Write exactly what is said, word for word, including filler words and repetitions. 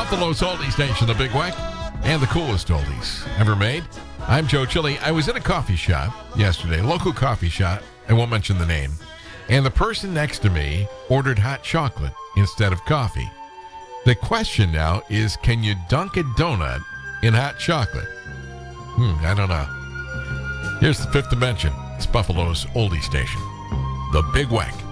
Buffalo's oldie station, the Big Wack, and the coolest oldies ever made. I'm Joe Chili. I was in a coffee shop yesterday, local coffee shop. I won't mention the name. And the person next to me ordered hot chocolate instead of coffee. The question now is, can you dunk a donut in hot chocolate? Hmm, I don't know. Here's the Fifth Dimension. It's Buffalo's oldie station, the Big Wack.